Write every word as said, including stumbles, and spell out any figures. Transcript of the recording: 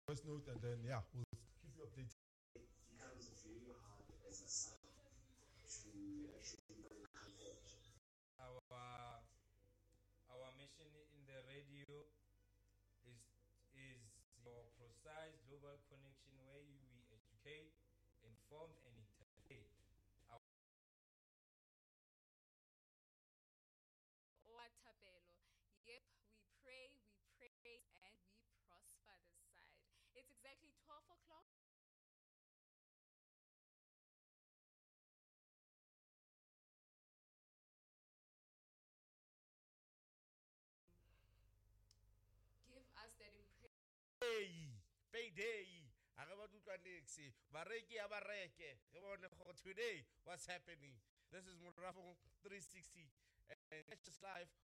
voice note, and then yeah, we'll keep you updated. It becomes very hard as a son to actually bring comfort. Our our mission in the radio is is your precise global connection where you, we educate, inform, and entertain. Watapelo. Yep, we pray, we praise, and we prosper this side. It's exactly twelve o'clock. Give us that impression. Hey, payday. I got to Nixie. Bareke Abareke. Today, what's happening? This is Murafo three sixty and it's just live